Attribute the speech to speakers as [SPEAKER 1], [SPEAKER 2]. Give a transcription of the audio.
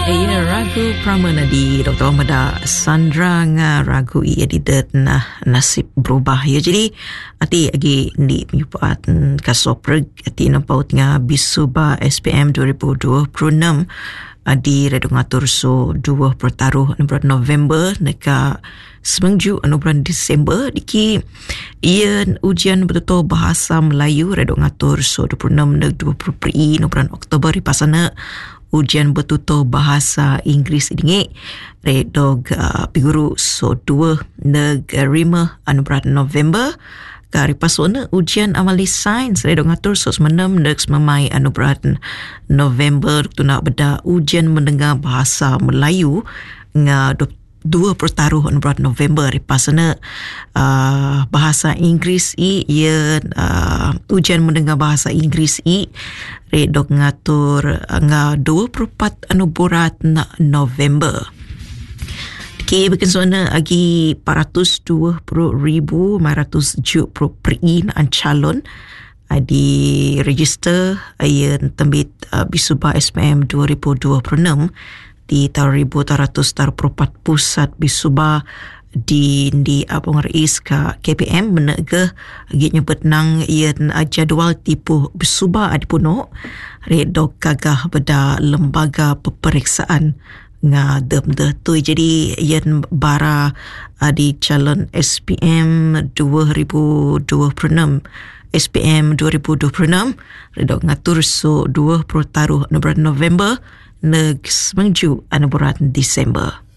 [SPEAKER 1] Ya, ragu pramana di Dr. Ahmada Sandra nga ragu ia didet na nasib berubah ya. Jadi ati agi di menyupat kasopreg ati nampaut nga bisuba SPM 2026 di redong atur so 2 pertaruh bulan November neka seminggu bulan Disember diki ia ujian betul bahasa Melayu redong atur so 26 neg 20 pri bulan Oktober di pasana ujian betuto bahasa Inggeris ini redog piguru so 2 neg 5 bulan November kari pasona ujian amali sains redong atur so 6 neg 9 bulan November tuna beda ujian mendengar bahasa Melayu nga 2 pertaruh bulan November di pasana bahasa Inggeris ia ujian mendengar bahasa Inggeris redok ngatur nga 24 bulan November. Okay, bikin suana agi 420,570 pri na calon di register ayan tembit bisuba SPM 2026 di tahun 1244 pusat bisuba di Abang Rais ke KPM menegah agi nyebut nang ian jadual tipu bisuba adipuno redok gagah beda lembaga peperiksaan nga dem tu jadi ian bara di calon SPM 2026 SPM 2026 redok ngatur so 2 pertaruh bulan November neg seminggu bulan Disember.